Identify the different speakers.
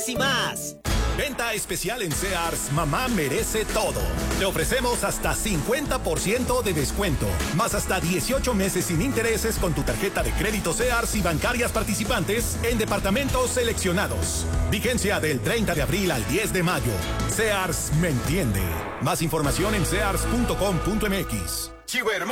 Speaker 1: juguetes y más.
Speaker 2: Venta especial en Sears, mamá merece todo. Te ofrecemos hasta 50% de descuento, más hasta 18 meses sin intereses con tu tarjeta de crédito Sears y bancarias participantes en departamentos seleccionados. Vigencia del 30 de abril al 10 de mayo. Sears me entiende. Más información en sears.com.mx.
Speaker 3: Chivo hermano.